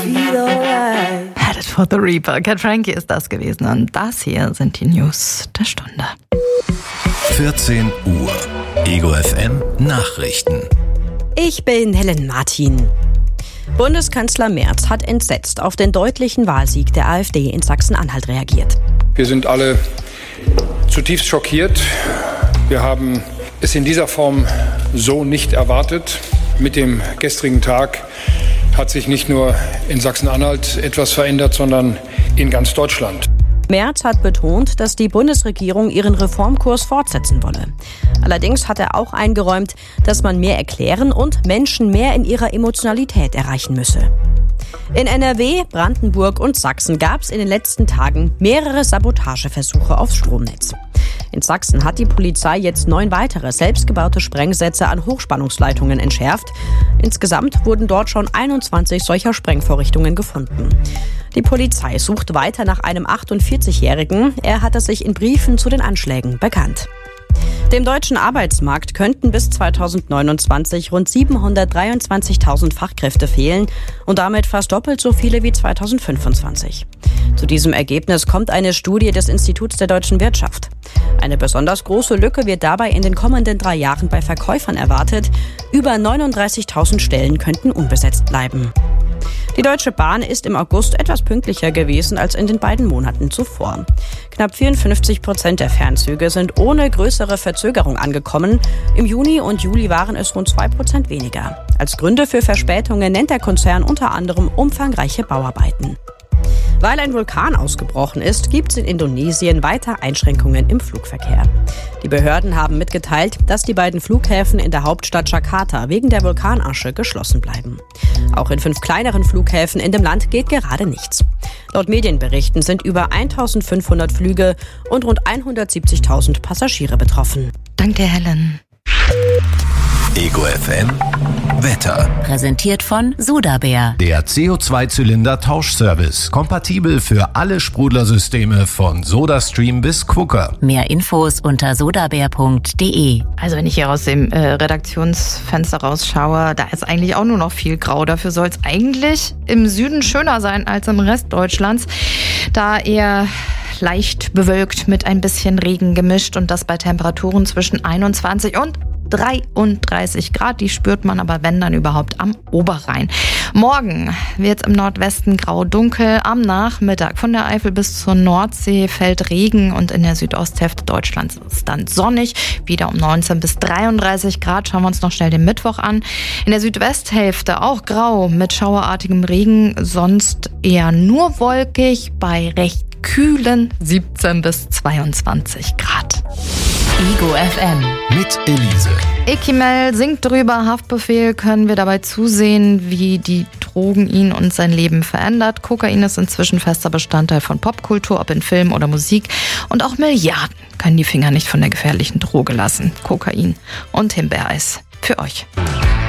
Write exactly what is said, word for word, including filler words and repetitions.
Headed for the Reaper. Cat Frankie ist das gewesen und das hier sind die News der Stunde. vierzehn Uhr. Ego F M Nachrichten. Ich bin Helen Martin. Bundeskanzler Merz hat entsetzt auf den deutlichen Wahlsieg der AfD in Sachsen-Anhalt reagiert. Wir sind alle zutiefst schockiert. Wir haben es in dieser Form so nicht erwartet. Mit dem gestrigen Tag hat sich nicht nur in Sachsen-Anhalt etwas verändert, sondern in ganz Deutschland. Merz hat betont, dass die Bundesregierung ihren Reformkurs fortsetzen wolle. Allerdings hat er auch eingeräumt, dass man mehr erklären und Menschen mehr in ihrer Emotionalität erreichen müsse. In N R W, Brandenburg und Sachsen gab es in den letzten Tagen mehrere Sabotageversuche aufs Stromnetz. In Sachsen hat die Polizei jetzt neun weitere selbstgebaute Sprengsätze an Hochspannungsleitungen entschärft. Insgesamt wurden dort schon einundzwanzig solcher Sprengvorrichtungen gefunden. Die Polizei sucht weiter nach einem achtundvierzigjährigen. Er hatte sich in Briefen zu den Anschlägen bekannt. Dem deutschen Arbeitsmarkt könnten bis zweitausendneunundzwanzig rund siebenhundertdreiundzwanzigtausend Fachkräfte fehlen und damit fast doppelt so viele wie zweitausendfünfundzwanzig. Zu diesem Ergebnis kommt eine Studie des Instituts der deutschen Wirtschaft. Eine besonders große Lücke wird dabei in den kommenden drei Jahren bei Verkäufern erwartet. Über neununddreißigtausend Stellen könnten unbesetzt bleiben. Die Deutsche Bahn ist im August etwas pünktlicher gewesen als in den beiden Monaten zuvor. Knapp vierundfünfzig Prozent der Fernzüge sind ohne größere Verzögerung angekommen. Im Juni und Juli waren es rund zwei Prozent weniger. Als Gründe für Verspätungen nennt der Konzern unter anderem umfangreiche Bauarbeiten. Weil ein Vulkan ausgebrochen ist, gibt es in Indonesien weiter Einschränkungen im Flugverkehr. Die Behörden haben mitgeteilt, dass die beiden Flughäfen in der Hauptstadt Jakarta wegen der Vulkanasche geschlossen bleiben. Auch in fünf kleineren Flughäfen in dem Land geht gerade nichts. Laut Medienberichten sind über eintausendfünfhundert Flüge und rund hundertsiebzigtausend Passagiere betroffen. Danke, Helen. Ego F M Wetter. Präsentiert von Sodabär. Der C O zwei Zylinder Tauschservice. Kompatibel für alle Sprudlersysteme von SodaStream bis Quooker. Mehr Infos unter sodabär punkt de. Also wenn ich hier aus dem äh, Redaktionsfenster rausschaue, da ist eigentlich auch nur noch viel grau. Dafür soll es eigentlich im Süden schöner sein als im Rest Deutschlands. Da eher leicht bewölkt mit ein bisschen Regen gemischt und das bei Temperaturen zwischen einundzwanzig und dreiunddreißig Grad, die spürt man aber, wenn dann überhaupt, am Oberrhein. Morgen wird es im Nordwesten grau-dunkel. Am Nachmittag von der Eifel bis zur Nordsee fällt Regen und in der Südosthälfte Deutschlands ist es dann sonnig. Wieder um neunzehn bis dreiunddreißig Grad. Schauen wir uns noch schnell den Mittwoch an. In der Südwesthälfte auch grau mit schauerartigem Regen, sonst eher nur wolkig bei recht kühlen siebzehn bis zweiundzwanzig Grad. Ego F M. Mit Elise. Ekimel singt drüber, Haftbefehl können wir dabei zusehen, wie die Drogen ihn und sein Leben verändert. Kokain ist inzwischen fester Bestandteil von Popkultur, ob in Film oder Musik. Und auch Milliarden können die Finger nicht von der gefährlichen Droge lassen. Kokain und Himbeereis für euch.